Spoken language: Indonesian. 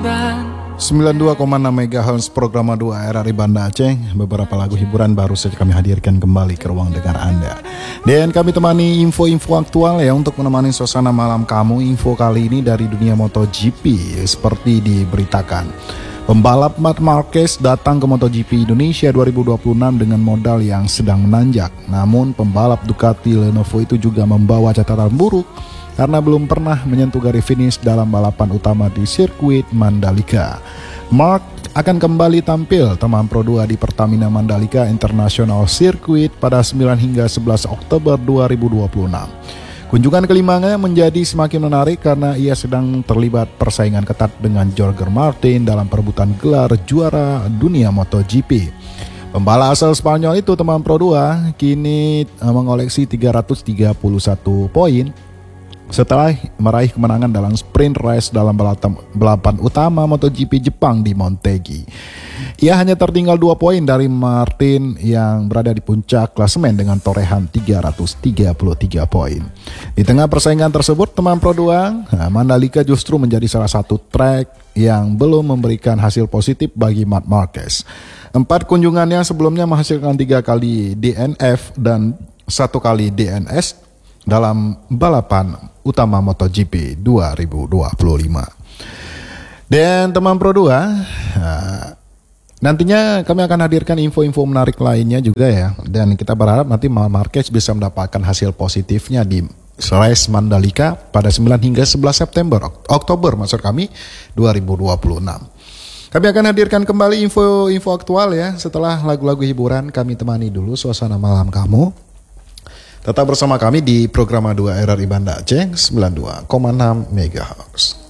92,6 MHz program 2 RRI Banda Aceh. Beberapa lagu hiburan baru saja kami hadirkan kembali ke ruang dengar Anda. Dan kami temani info-info aktual ya untuk menemani suasana malam kamu. Info kali ini dari dunia MotoGP seperti diberitakan. Pembalap Marc Marquez datang ke MotoGP Indonesia 2026 dengan modal yang sedang menanjak. Namun pembalap Ducati Lenovo itu juga membawa catatan buruk karena belum pernah menyentuh garis finish dalam balapan utama di sirkuit Mandalika. Marc akan kembali tampil teman Pro 2 di Pertamina Mandalika International Circuit pada 9 hingga 11 Oktober 2026. Kunjungan kelimanya menjadi semakin menarik karena ia sedang terlibat persaingan ketat dengan Jorge Martin dalam perebutan gelar juara dunia MotoGP. Pembalap asal Spanyol itu teman Pro 2 kini mengoleksi 331 poin setelah meraih kemenangan dalam sprint race dalam balapan utama MotoGP Jepang di Motegi. Ia hanya tertinggal 2 poin dari Martin yang berada di puncak klasemen dengan torehan 333 poin. Di tengah persaingan tersebut, teman Pro 2, Mandalika justru menjadi salah satu track yang belum memberikan hasil positif bagi Marc Marquez. 4 kunjungannya sebelumnya menghasilkan 3 kali DNF dan 1 kali DNS dalam balapan utama MotoGP 2025. Dan teman Pro 2, nantinya kami akan hadirkan info-info menarik lainnya juga ya. Dan kita berharap nanti Marquez bisa mendapatkan hasil positifnya di race Mandalika pada 9 hingga 11 Oktober maksud kami 2026. Kami akan hadirkan kembali info-info aktual ya. Setelah lagu-lagu hiburan kami temani dulu suasana malam kamu. Tetap bersama kami di program 2 RRI Banda Aceh 92,6 MHz.